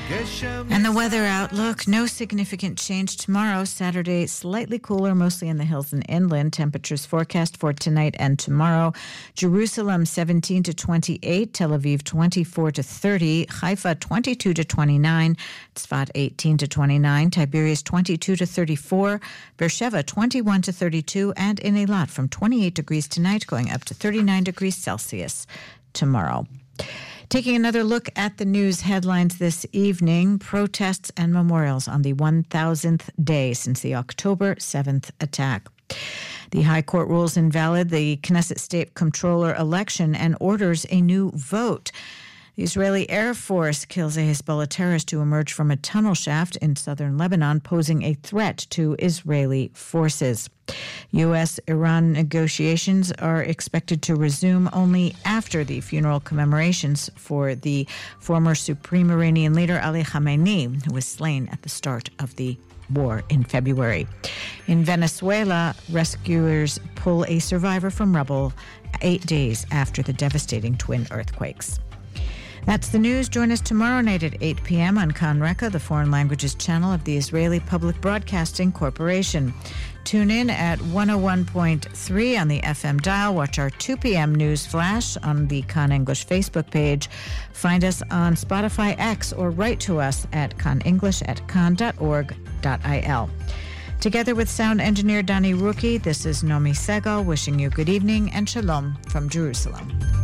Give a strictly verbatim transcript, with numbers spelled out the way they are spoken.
And the weather outlook, no significant change tomorrow. Saturday, slightly cooler, mostly in the hills and inland. Temperatures forecast for tonight and tomorrow. Jerusalem, seventeen to twenty-eight. Tel Aviv, twenty-four to thirty. Haifa, twenty-two to twenty-nine. Tzfat, eighteen to twenty-nine. Tiberias, twenty-two to thirty-four. Beersheba, twenty-one to thirty-two. And in Eilat, from twenty-eight degrees tonight, going up to thirty-nine degrees Celsius tomorrow. Taking another look at the news headlines this evening, protests and memorials on the one thousandth day since the October seventh attack. The High Court rules invalid the Knesset State Comptroller election and orders a new vote. The Israeli Air Force kills a Hezbollah terrorist who emerged from a tunnel shaft in southern Lebanon, posing a threat to Israeli forces. U S Iran negotiations are expected to resume only after the funeral commemorations for the former Supreme Iranian leader Ali Khamenei, who was slain at the start of the war in February. In Venezuela, rescuers pull a survivor from rubble eight days after the devastating twin earthquakes. That's the news. Join us tomorrow night at eight p.m. on Kan Reka, the foreign languages channel of the Israeli Public Broadcasting Corporation. Tune in at one oh one point three on the F M dial. Watch our two p.m. news flash on the Kan English Facebook page. Find us on Spotify X or write to us at kanenglish at kan dot org dot i l. Together with sound engineer Danny Rookie, this is Nomi Segal wishing you good evening and shalom from Jerusalem.